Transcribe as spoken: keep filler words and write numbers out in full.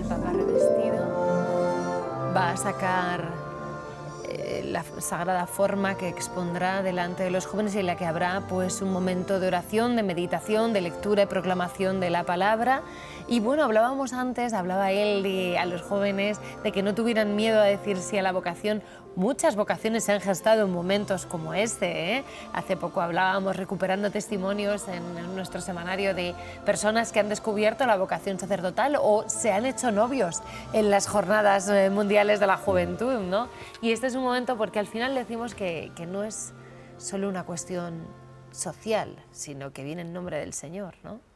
el Papa revestido, va a sacar eh, la sagrada forma que expondrá delante de los jóvenes y en la que habrá pues un momento de oración, de meditación, de lectura y proclamación de la palabra. Y bueno, hablábamos antes, hablaba él de, a los jóvenes de que no tuvieran miedo a decir sí a la vocación. Muchas vocaciones se han gestado en momentos como este, ¿eh? Hace poco hablábamos, recuperando testimonios en, en nuestro semanario, de personas que han descubierto la vocación sacerdotal o se han hecho novios en las jornadas mundiales de la juventud, ¿no? Y este es un momento porque al final decimos que, que no es solo una cuestión social, sino que viene en nombre del Señor, ¿no?